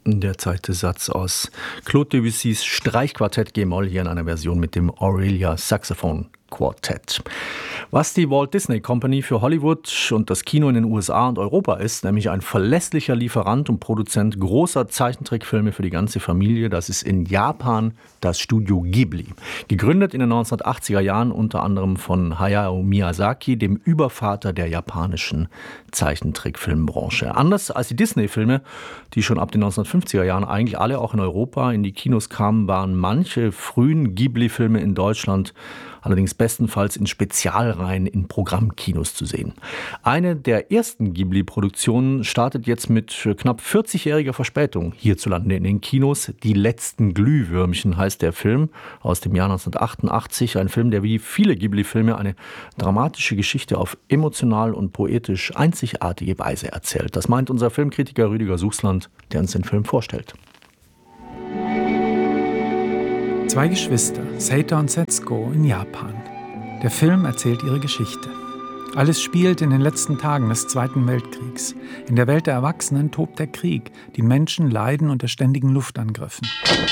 Der zweite Satz aus Claude Debussys Streichquartett G-Moll hier in einer Version mit dem Aurelia Saxophon Quartett. Was die Walt Disney Company für Hollywood und das Kino in den USA und Europa ist, nämlich ein verlässlicher Lieferant und Produzent großer Zeichentrickfilme für die ganze Familie, das ist in Japan das Studio Ghibli. Gegründet in den 1980er Jahren unter anderem von Hayao Miyazaki, dem Übervater der japanischen Zeichentrickfilmbranche. Anders als die Disney-Filme, die schon ab den 1950er Jahren eigentlich alle auch in Europa in die Kinos kamen, waren manche frühen Ghibli-Filme in Deutschland allerdings bestenfalls in Spezialreihen in Programmkinos zu sehen. Eine der ersten Ghibli-Produktionen startet jetzt mit knapp 40-jähriger Verspätung hierzulande in den Kinos. Die letzten Glühwürmchen heißt der Film aus dem Jahr 1988. Ein Film, der wie viele Ghibli-Filme eine dramatische Geschichte auf emotional und poetisch einzigartige Weise erzählt. Das meint unser Filmkritiker Rüdiger Suchsland, der uns den Film vorstellt. Zwei Geschwister, Seita und Setsuko, in Japan. Der Film erzählt ihre Geschichte. Alles spielt in den letzten Tagen des Zweiten Weltkriegs. In der Welt der Erwachsenen tobt der Krieg. Die Menschen leiden unter ständigen Luftangriffen.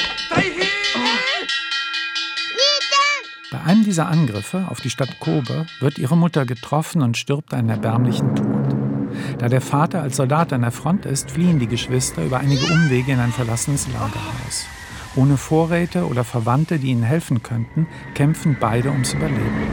Bei einem dieser Angriffe auf die Stadt Kobe wird ihre Mutter getroffen und stirbt einen erbärmlichen Tod. Da der Vater als Soldat an der Front ist, fliehen die Geschwister über einige Umwege in ein verlassenes Lagerhaus. Ohne Vorräte oder Verwandte, die ihnen helfen könnten, kämpfen beide ums Überleben.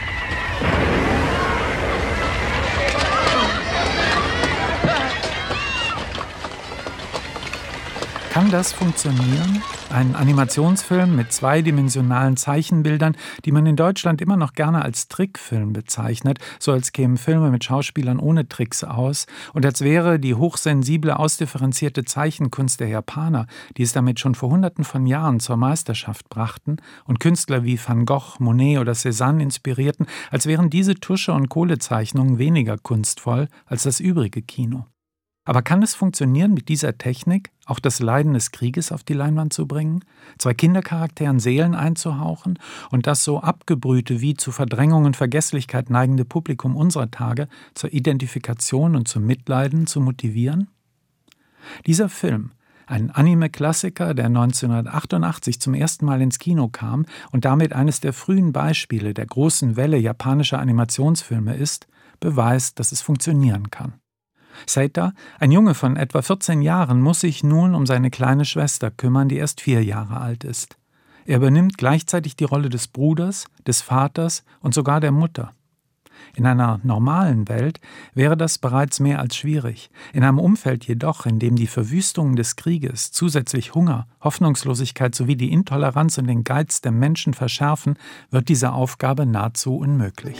Kann das funktionieren? Ein Animationsfilm mit zweidimensionalen Zeichenbildern, die man in Deutschland immer noch gerne als Trickfilm bezeichnet, so als kämen Filme mit Schauspielern ohne Tricks aus und als wäre die hochsensible, ausdifferenzierte Zeichenkunst der Japaner, die es damit schon vor Hunderten von Jahren zur Meisterschaft brachten und Künstler wie Van Gogh, Monet oder Cézanne inspirierten, als wären diese Tusche- und Kohlezeichnungen weniger kunstvoll als das übrige Kino. Aber kann es funktionieren, mit dieser Technik auch das Leiden des Krieges auf die Leinwand zu bringen, zwei Kindercharakteren Seelen einzuhauchen und das so abgebrühte wie zu Verdrängung und Vergesslichkeit neigende Publikum unserer Tage zur Identifikation und zum Mitleiden zu motivieren? Dieser Film, ein Anime-Klassiker, der 1988 zum ersten Mal ins Kino kam und damit eines der frühen Beispiele der großen Welle japanischer Animationsfilme ist, beweist, dass es funktionieren kann. Seita, ein Junge von etwa 14 Jahren, muss sich nun um seine kleine Schwester kümmern, die erst 4 Jahre alt ist. Er übernimmt gleichzeitig die Rolle des Bruders, des Vaters und sogar der Mutter. In einer normalen Welt wäre das bereits mehr als schwierig. In einem Umfeld jedoch, in dem die Verwüstungen des Krieges, zusätzlich Hunger, Hoffnungslosigkeit sowie die Intoleranz und den Geiz der Menschen verschärfen, wird diese Aufgabe nahezu unmöglich.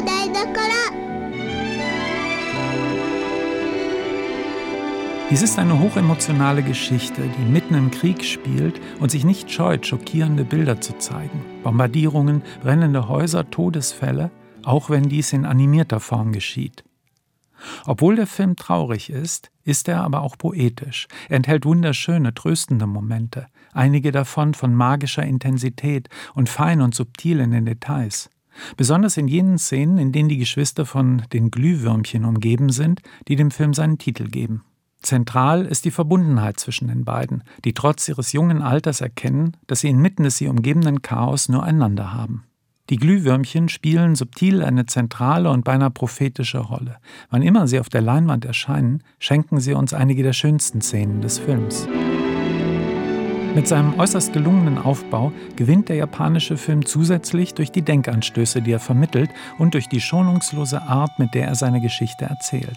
Dies ist eine hochemotionale Geschichte, die mitten im Krieg spielt und sich nicht scheut, schockierende Bilder zu zeigen. Bombardierungen, brennende Häuser, Todesfälle, auch wenn dies in animierter Form geschieht. Obwohl der Film traurig ist er aber auch poetisch. Er enthält wunderschöne, tröstende Momente, einige davon von magischer Intensität und fein und subtil in den Details. Besonders in jenen Szenen, in denen die Geschwister von den Glühwürmchen umgeben sind, die dem Film seinen Titel geben. Zentral ist die Verbundenheit zwischen den beiden, die trotz ihres jungen Alters erkennen, dass sie inmitten des sie umgebenden Chaos nur einander haben. Die Glühwürmchen spielen subtil eine zentrale und beinahe prophetische Rolle. Wann immer sie auf der Leinwand erscheinen, schenken sie uns einige der schönsten Szenen des Films. Mit seinem äußerst gelungenen Aufbau gewinnt der japanische Film zusätzlich durch die Denkanstöße, die er vermittelt, und durch die schonungslose Art, mit der er seine Geschichte erzählt.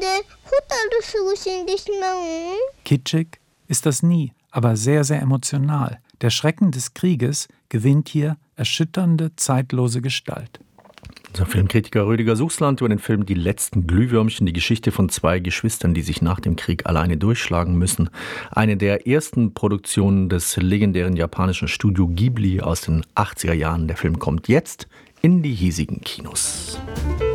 Kitschig ist das nie, aber sehr, sehr emotional. Der Schrecken des Krieges gewinnt hier erschütternde, zeitlose Gestalt. Unser Filmkritiker Rüdiger Suchsland über den Film Die letzten Glühwürmchen, die Geschichte von zwei Geschwistern, die sich nach dem Krieg alleine durchschlagen müssen. Eine der ersten Produktionen des legendären japanischen Studio Ghibli aus den 80er Jahren. Der Film kommt jetzt in die hiesigen Kinos.